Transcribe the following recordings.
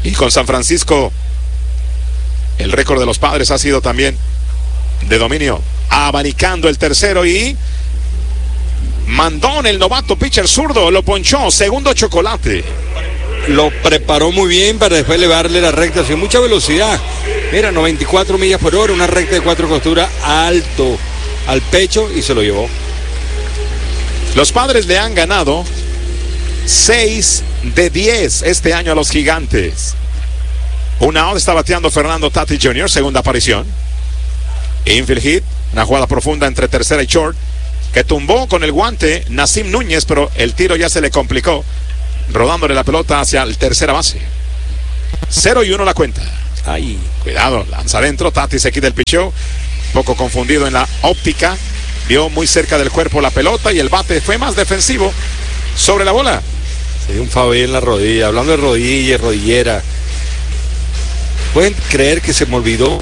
Y con San Francisco, el récord de los Padres ha sido también de dominio. Abanicando el tercero y Mandón, el novato pitcher zurdo, lo ponchó. Segundo chocolate. Lo preparó muy bien para después elevarle la recta sin mucha velocidad. Mira, 94 millas por hora, una recta de 4 costuras alto al pecho y se lo llevó. Los Padres le han ganado 6 de 10 este año a los Gigantes. Una out está bateando Fernando Tatis Jr., segunda aparición. Infield hit, una jugada profunda entre tercera y short, que tumbó con el guante Nasim Núñez, pero el tiro ya se le complicó, rodándole la pelota hacia el tercera base. 0-1 la cuenta. Ay, cuidado, lanza adentro, Tatis se quita el picheo, poco confundido en la óptica, vio muy cerca del cuerpo la pelota y el bate fue más defensivo sobre la bola. se dio un favor en la rodilla. Hablando de rodilla, rodillera, ¿pueden creer que se me olvidó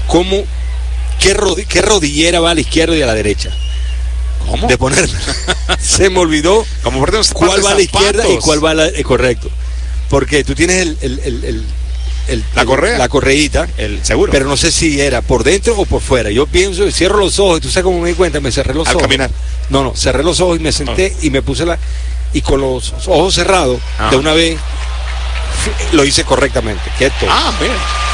qué rodillera va a la izquierda y a la derecha? ¿Cómo? De ponerla. Se me olvidó cuál va a la izquierda y cuál va a la... correcto. Porque tú tienes la correíta, el seguro, pero no sé si era por dentro o por fuera. Yo pienso, cierro los ojos, y tú sabes cómo me di cuenta, me cerré los ojos. Al caminar. No, cerré los ojos y me senté y me puse y con los ojos cerrados, de una vez lo hice correctamente. Quieto. Bien.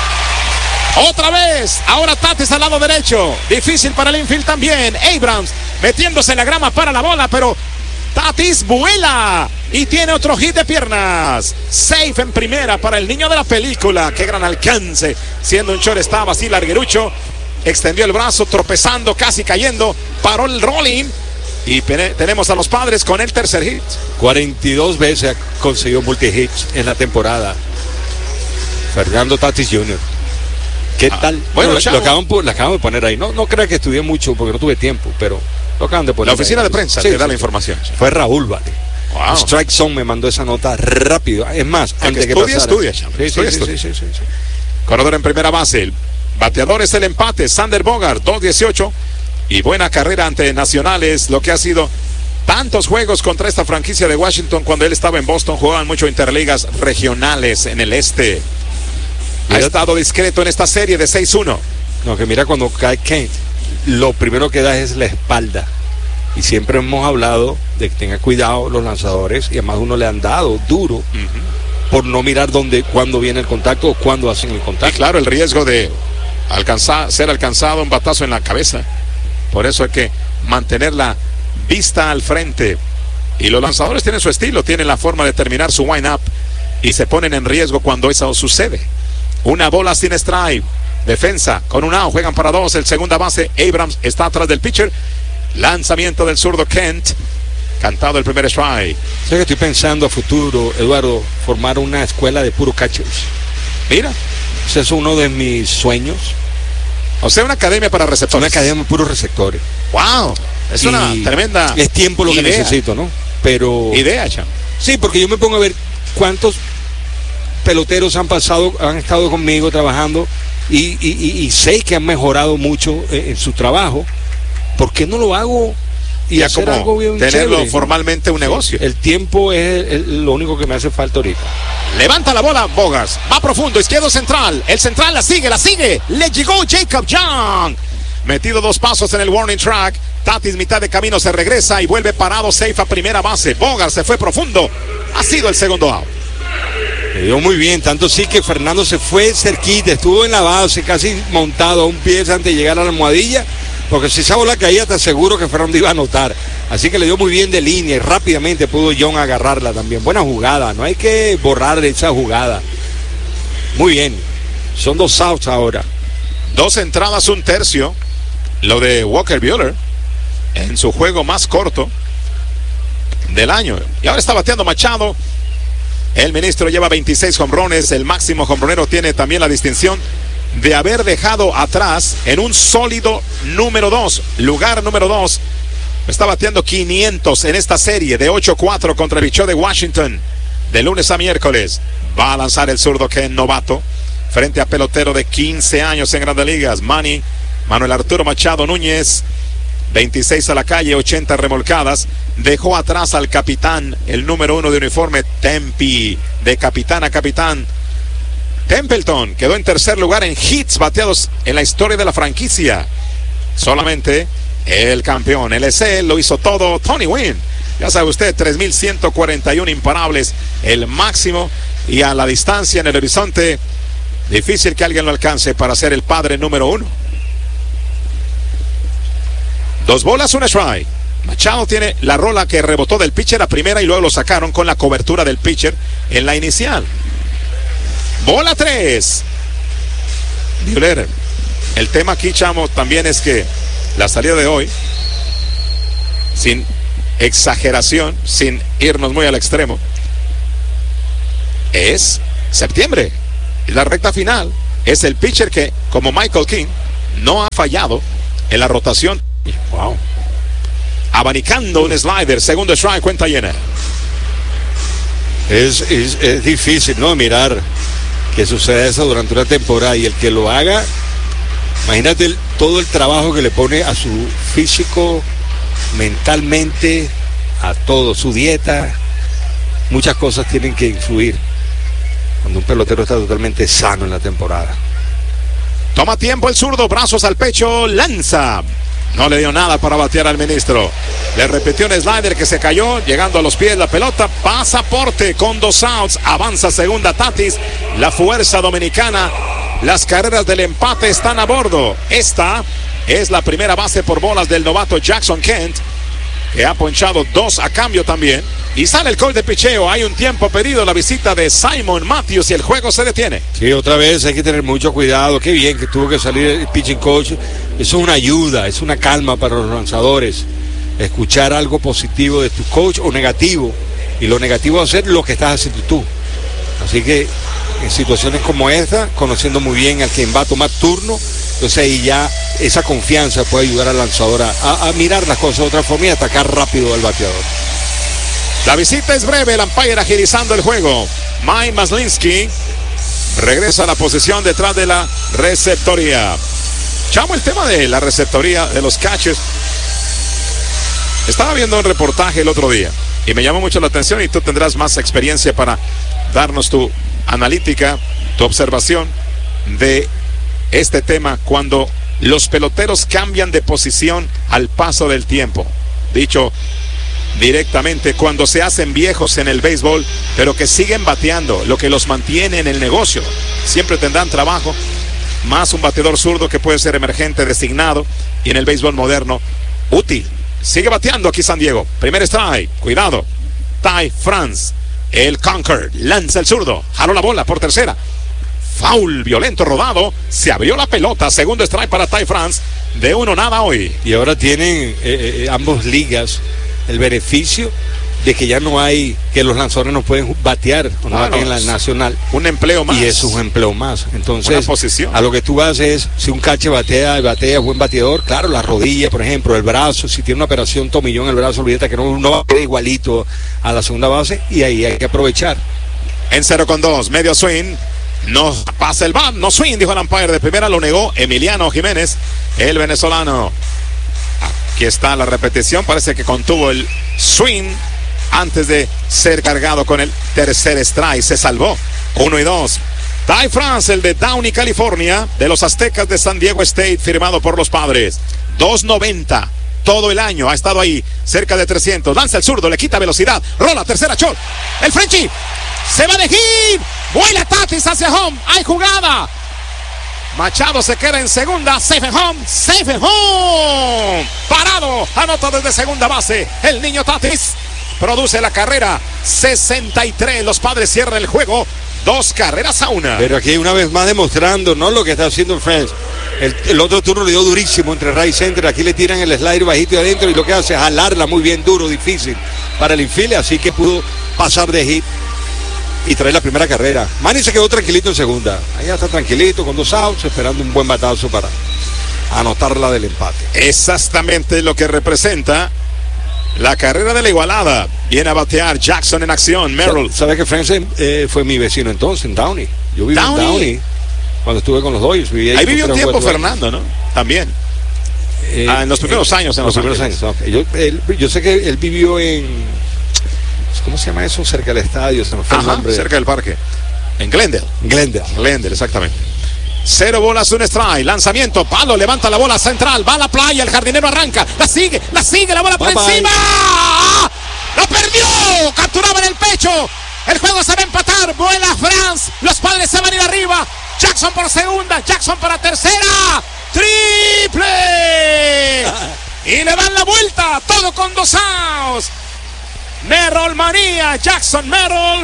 Otra vez, ahora Tatis al lado derecho, difícil para el infield también. Abrams metiéndose en la grama para la bola, pero Tatis vuela y tiene otro hit de piernas. Safe en primera para el niño de la película. Qué gran alcance, siendo un shortstop así larguerucho. Extendió el brazo, tropezando, casi cayendo, paró el rolling. Y tenemos a los Padres con el tercer hit. 42 veces ha conseguido multi-hits en la temporada Fernando Tatis Jr. ¿Qué tal? Bueno, lo acaban de poner ahí. No creo que estudié mucho porque no tuve tiempo, pero lo acaban de poner. La oficina de prensa te da la información. Fue Raúl, vale. Wow. Strike Zone me mandó esa nota rápido. Es más, antes que estudia. Corredor en primera base. El bateador es el empate. Sander Bogart, 2-18. Y buena carrera ante Nacionales, lo que ha sido tantos juegos contra esta franquicia de Washington. Cuando él estaba en Boston, jugaban mucho interligas regionales en el este. Ha estado discreto en esta serie de 6-1. No, que mira, cuando cae Kent, lo primero que da es la espalda. Y siempre hemos hablado de que tenga cuidado los lanzadores, y además uno le han dado duro por no mirar cuándo viene el contacto o cuándo hacen el contacto. Y claro, el riesgo de ser alcanzado un batazo en la cabeza. Por eso hay que mantener la vista al frente. Y los lanzadores tienen su estilo, tienen la forma de terminar su wind-up y se ponen en riesgo cuando eso sucede. Una bola sin strike. Defensa con un out, juegan para dos. El segunda base, Abrams, está atrás del pitcher. Lanzamiento del zurdo Kent. Cantado el primer strike. Sé que estoy pensando a futuro, Eduardo, formar una escuela de puro catchers. Mira, ese es uno de mis sueños. O sea, una academia para receptores. Una academia de puros receptores. ¡Wow! Es una tremenda. Es tiempo lo que necesito, ¿no? Pero. Idea, Cham. Sí, porque yo me pongo a ver cuántos peloteros han estado conmigo trabajando y sé que han mejorado mucho en su trabajo. ¿Por qué no lo hago y ya hacer como algo bien tenerlo chévere? Formalmente un negocio. El tiempo es lo único que me hace falta ahorita. Levanta la bola Bogarts, va profundo, izquierdo central. El central la sigue. Le llegó Jacob Young. Metido 2 pasos en el warning track. Tatis mitad de camino se regresa y vuelve parado safe a primera base. Bogarts se fue profundo. Ha sido el segundo out. Le dio muy bien, tanto sí que Fernando se fue cerquita, estuvo en la base, casi montado a un pie antes de llegar a la almohadilla, porque si esa bola caía, te aseguro que Fernando iba a anotar. Así que le dio muy bien de línea y rápidamente pudo John agarrarla también. Buena jugada, no hay que borrar esa jugada. Muy bien, son 2 outs ahora. 2 entradas, 1/3. Lo de Walker Buehler en su juego más corto del año. Y ahora está bateando Machado. El ministro lleva 26 jonrones. El máximo jonronero tiene también la distinción de haber dejado atrás en un sólido lugar número 2. Está bateando 500 en esta serie de 8-4 contra el bicho de Washington. De lunes a miércoles va a lanzar el zurdo Ken, novato, frente a pelotero de 15 años en Grandes Ligas, Manuel Arturo Machado Núñez. 26 a la calle, 80 remolcadas. Dejó atrás al capitán, el número 1 de uniforme, Tempi. De capitán a capitán Templeton quedó en tercer lugar en hits bateados en la historia de la franquicia. Solamente el campeón LC lo hizo todo Tony Gwynn. Ya sabe usted, 3,141 imparables, el máximo, y a la distancia en el horizonte, difícil que alguien lo alcance para ser el padre número 1. 2 bolas, 1 strike. Machado tiene la rola que rebotó del pitcher a primera y luego lo sacaron con la cobertura del pitcher en la inicial. Bola 3. Buehler. El tema aquí, chamo, también es que la salida de hoy, sin exageración, sin irnos muy al extremo, es septiembre. La recta final es el pitcher que, como Michael King, no ha fallado en la rotación. Wow. Abanicando un slider, segundo strike, cuenta llena. Es difícil, ¿no? Mirar que suceda eso durante una temporada, y el que lo haga, imagínate todo el trabajo que le pone a su físico, mentalmente, a todo, su dieta. Muchas cosas tienen que influir cuando un pelotero está totalmente sano en la temporada. Toma tiempo el zurdo, brazos al pecho, lanza. No le dio nada para batear al ministro. Le repitió un slider que se cayó, llegando a los pies la pelota. Pasaporte con 2 outs. Avanza segunda Tatis. La fuerza dominicana. Las carreras del empate están a bordo. Esta es la primera base por bolas del novato Jackson Kent, que ha ponchado 2 a cambio también. Y sale el call de picheo. Hay un tiempo pedido, la visita de Simon Matthews, y el juego se detiene. Sí, otra vez hay que tener mucho cuidado. Qué bien que tuvo que salir el pitching coach. Eso es una ayuda, es una calma para los lanzadores. Escuchar algo positivo de tu coach o negativo. Y lo negativo es hacer lo que estás haciendo tú. Así que en situaciones como esta, conociendo muy bien al quien va a tomar turno, entonces ahí ya esa confianza puede ayudar al lanzador a mirar las cosas de otra forma y atacar rápido al bateador. La visita es breve, el umpire agilizando el juego. Mike Maslinski regresa a la posición detrás de la receptoría. Chamo, el tema de la receptoría de los catchers. Estaba viendo un reportaje el otro día y me llamó mucho la atención, y tú tendrás más experiencia para darnos tu analítica, tu observación de este tema cuando los peloteros cambian de posición al paso del tiempo. Dicho directamente, cuando se hacen viejos en el béisbol, pero que siguen bateando, lo que los mantiene en el negocio. Siempre tendrán trabajo, más un bateador zurdo que puede ser emergente, designado, y en el béisbol moderno, útil. Sigue bateando aquí San Diego. Primer strike, cuidado. Ty France, el Conquer, lanza el zurdo, jaló la bola por tercera. Foul violento rodado, se abrió la pelota. Segundo strike para Ty France, de 1-0 hoy. Y ahora tienen ambos ligas el beneficio de que ya no hay, que los lanzadores no pueden batear o no batean en la nacional. Un empleo más. Y eso es un empleo más. Entonces, una posición. A lo que tú haces, si un catcher batea, buen bateador, claro, la rodilla, por ejemplo, el brazo, si tiene una operación tomillón en el brazo, olvídate que no va a quedar igualito a la segunda base, y ahí hay que aprovechar. En 0-2, medio swing. No pasa el bat, no swing, dijo el umpire de primera, lo negó Emiliano Jiménez, el venezolano. Aquí está la repetición, parece que contuvo el swing antes de ser cargado con el tercer strike. Se salvó. 1-2. Ty France, el de Downey, California, de los Aztecas de San Diego State, firmado por los Padres. 2.90 todo el año, ha estado ahí cerca de 300. Lanza el zurdo, le quita velocidad, rola, tercera shot. El Frenchie se va de hit. Vuela Tatis hacia home. Hay jugada. Machado se queda en segunda. Safe and home. Safe and home. Parado. Anota desde segunda base. El niño Tatis produce la carrera 63. Los Padres cierran el juego 2-1. Pero aquí una vez más demostrando, ¿no?, lo que está haciendo el Friends. El otro turno le dio durísimo entre right center. Aquí le tiran el slider bajito y adentro, y lo que hace es jalarla muy bien, duro, difícil para el infield. Así que pudo pasar de hit y traer la primera carrera. Manny se quedó tranquilito en segunda. Allá está tranquilito con 2 outs, esperando un buen batazo para anotar la del empate. Exactamente lo que representa la carrera de la igualada. Viene a batear Jackson en acción. Merrill. ¿Sabe que Francis fue mi vecino entonces en Downey? Yo viví en Downey cuando estuve con los Dodgers. Ahí vivió un tiempo Fernando, ¿no? También. En los primeros años. En los primeros años. Okay. Yo sé que él vivió en... ¿Cómo se llama eso? Cerca del estadio. Se me fue el nombre. Cerca del parque. En Glendale. Glendale, exactamente. 0 bolas, 1 strike. Lanzamiento, palo, levanta la bola central. Va a la playa, el jardinero arranca. La sigue, la bola por encima. ¡Lo perdió! Capturaba en el pecho. El juego se va a empatar. Vuela France. Los Padres se van a ir arriba. Jackson por segunda, Jackson para tercera. ¡Triple! Y le dan la vuelta. Todo con 2 outs. Merrill Manía, Jackson Merrill,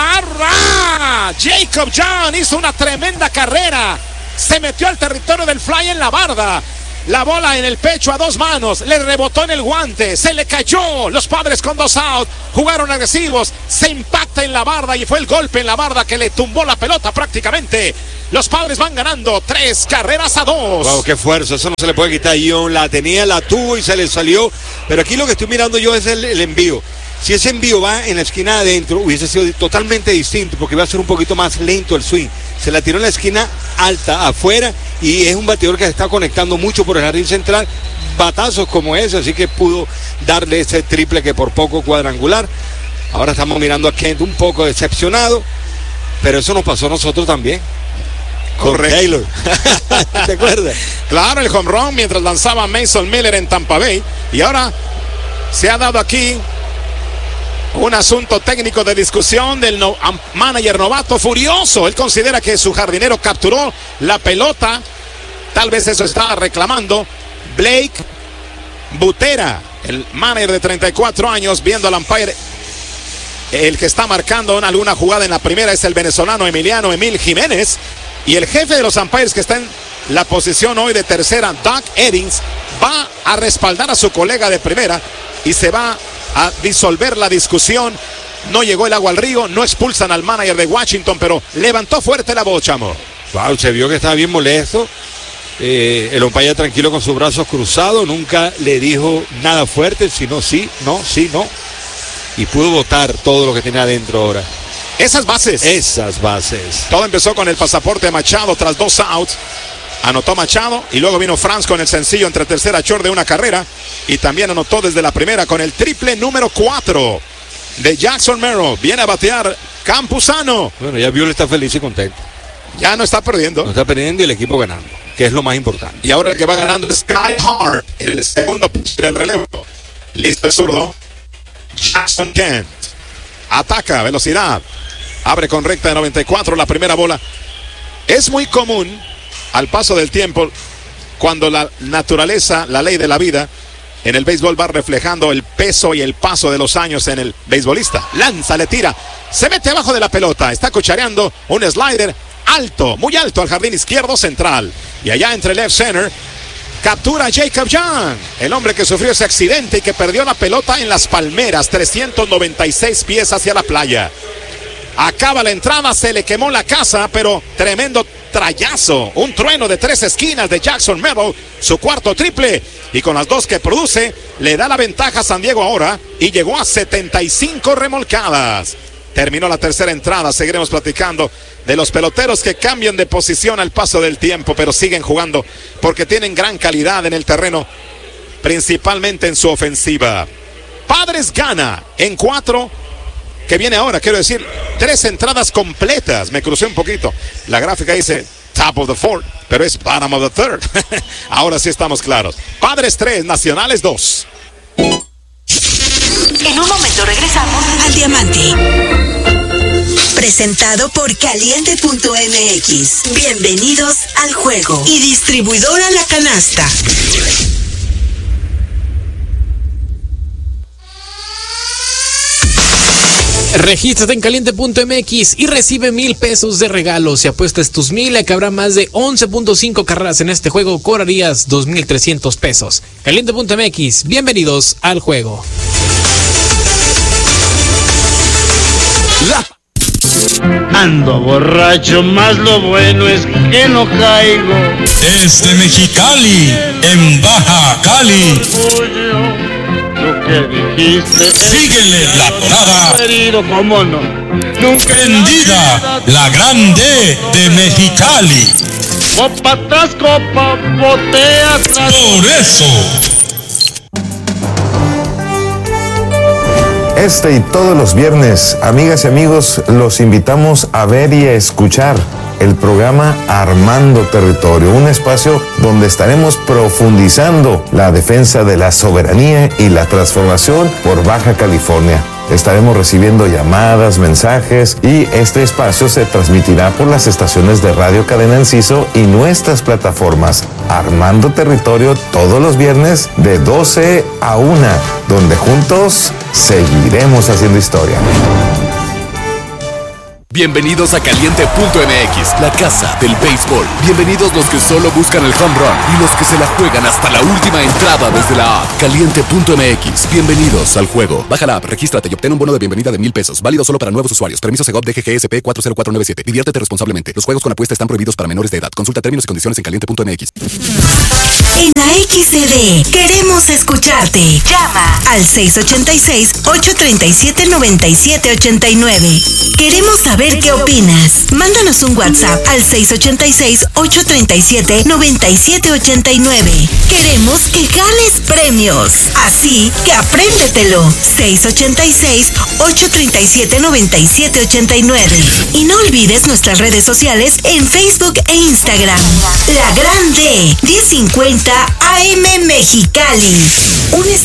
Jacob John hizo una tremenda carrera, se metió al territorio del fly en la barda, la bola en el pecho a 2 manos, le rebotó en el guante, se le cayó. Los Padres con 2 outs, jugaron agresivos, se impacta en la barda y fue el golpe en la barda que le tumbó la pelota prácticamente. Los Padres van ganando 3-2. Wow, qué fuerza, eso no se le puede quitar. John la tenía, la tuvo y se le salió, pero aquí lo que estoy mirando yo es el envío. Si ese envío va en la esquina adentro, hubiese sido totalmente distinto, porque iba a ser un poquito más lento el swing. Se la tiró en la esquina alta, afuera, y es un bateador que se está conectando mucho por el jardín central. Batazos como ese, así que pudo darle ese triple que por poco cuadrangular. Ahora estamos mirando a Kent un poco decepcionado, pero eso nos pasó a nosotros también. Correcto. Taylor. ¿Te acuerdas? Claro, el home run mientras lanzaba Mason Miller en Tampa Bay. Y ahora se ha dado aquí un asunto técnico de discusión del manager novato furioso. Él considera que su jardinero capturó la pelota. Tal vez eso estaba reclamando Blake Butera, el manager de 34 años, viendo al umpire. El que está marcando alguna jugada en la primera es el venezolano Emil Jiménez. Y el jefe de los umpires, que está en la posición hoy de tercera, Doug Eddings, va a respaldar a su colega de primera y se va a disolver la discusión. No llegó el agua al río, no expulsan al manager de Washington, pero levantó fuerte la voz, chamo. Wow, se vio que estaba bien molesto. El umpire tranquilo con sus brazos cruzados, nunca le dijo nada fuerte, sino sí, no. Y pudo botar todo lo que tenía adentro ahora. Esas bases. Todo empezó con el pasaporte de Machado tras 2 outs. Anotó Machado y luego vino France con el sencillo entre tercera short de una carrera. Y también anotó desde la primera con el triple número 4 de Jackson Merrill. Viene a batear Campuzano. Bueno, ya Buehler está feliz y contento. Ya no está perdiendo. No está perdiendo y el equipo ganando, que es lo más importante. Y ahora el que va ganando es Sky Hart, el segundo pitcher del relevo. Listo el zurdo. Jackson Kent. Ataca, velocidad. Abre con recta de 94 la primera bola. Es muy común al paso del tiempo, cuando la naturaleza, la ley de la vida en el béisbol va reflejando el peso y el paso de los años en el beisbolista. Lanza, le tira, se mete abajo de la pelota, está cuchareando un slider alto, muy alto al jardín izquierdo central. Y allá entre left center, captura a Jacob Young, el hombre que sufrió ese accidente y que perdió la pelota en las palmeras, 396 pies hacia la playa. Acaba la entrada, se le quemó la casa, pero tremendo trayazo, un trueno de 3 esquinas de Jackson Merrill, su cuarto triple, y con las 2 que produce, le da la ventaja a San Diego ahora, y llegó a 75 remolcadas. Terminó la tercera entrada, seguiremos platicando de los peloteros que cambian de posición al paso del tiempo, pero siguen jugando porque tienen gran calidad en el terreno, principalmente en su ofensiva. Padres gana en 4. Que viene ahora, quiero decir, 3 entradas completas. Me crucé un poquito. La gráfica dice top of the fourth, pero es bottom of the third. Ahora sí estamos claros. Padres 3, Nacionales 2. En un momento regresamos al Diamante. Presentado por Caliente.mx. Bienvenidos al juego. Y distribuidora La Canasta. Regístrate en Caliente.mx y recibe 1,000 pesos de regalo. Si apuestas tus 1,000 a que habrá más de 11.5 carreras en este juego, cobrarías 2,300 pesos. Caliente.mx, bienvenidos al juego. Ando borracho, más lo bueno es que no caigo. Desde Mexicali, en Baja Cali. Que dijiste, síguele la parada. Querido, cómo no. Nunca Prendida, la grande de Mexicali. Copa tras copa, botea tras. Por eso. Este y todos los viernes, amigas y amigos, los invitamos a ver y a escuchar el programa Armando Territorio, un espacio donde estaremos profundizando la defensa de la soberanía y la transformación por Baja California. Estaremos recibiendo llamadas, mensajes y este espacio se transmitirá por las estaciones de Radio Cadena Enciso y nuestras plataformas. Armando Territorio todos los viernes de 12 a 1, donde juntos seguiremos haciendo historia. Bienvenidos a Caliente.mx, la casa del béisbol. Bienvenidos los que solo buscan el home run y los que se la juegan hasta la última entrada desde la app. Caliente.mx, bienvenidos al juego. Baja la app, regístrate y obtén un bono de bienvenida de $1,000. Válido solo para nuevos usuarios. Permiso Segov DGGSP 40497. Diviértete responsablemente. Los juegos con apuesta están prohibidos para menores de edad. Consulta términos y condiciones en Caliente.mx. En la XCD queremos escucharte. Llama al 686-837-9789. Queremos saber qué opinas. Mándanos un WhatsApp al 686-837-9789. Queremos que ganes premios. Así que apréndetelo. 686-837-9789. Y no olvides nuestras redes sociales en Facebook e Instagram. La Grande 1050 AM Mexicali. Un